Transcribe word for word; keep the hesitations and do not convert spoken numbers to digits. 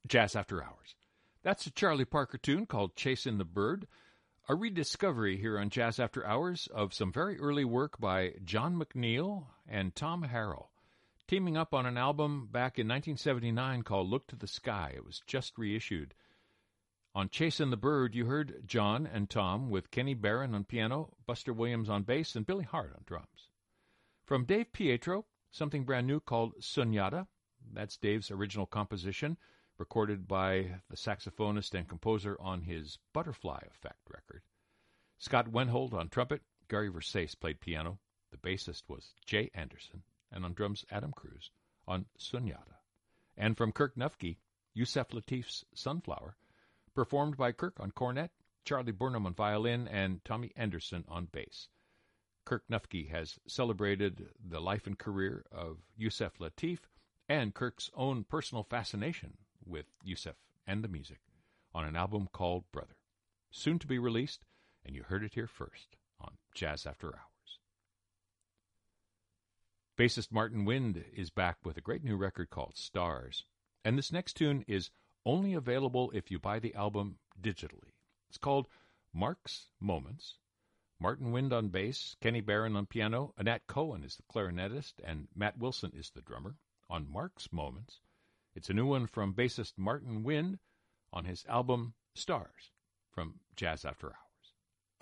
Jazz After Hours. That's a Charlie Parker tune called Chasin' the Bird, a rediscovery here on Jazz After Hours of some very early work by John McNeil and Tom Harrell, teaming up on an album back in nineteen seventy-nine called Look to the Sky. It was just reissued. On Chasin' the Bird, you heard John and Tom with Kenny Barron on piano, Buster Williams on bass, and Billy Hart on drums. From Dave Pietro, something brand new called Sunyata. That's Dave's original composition, recorded by the saxophonist and composer on his Butterfly Effect record. Scott Wendhold on trumpet, Gary Versace played piano, the bassist was Jay Anderson, and on drums Adam Cruz on Sunyata. And from Kirk Nufke, Yusef Lateef's Sunflower, performed by Kirk on cornet, Charlie Burnham on violin, and Tommy Anderson on bass. Kirk Nufke has celebrated the life and career of Yusef Lateef and Kirk's own personal fascination with Yusef and the music on an album called Brother, soon to be released, and you heard it here first on Jazz After Hours. Bassist Martin Wind is back with a great new record called Stars, and this next tune is only available if you buy the album digitally. It's called Mark's Moments. Martin Wind on bass, Kenny Barron on piano, Annette Cohen is the clarinetist, and Matt Wilson is the drummer on Mark's Moments. It's a new one from bassist Martin Wind on his album Stars from Jazz After Hours.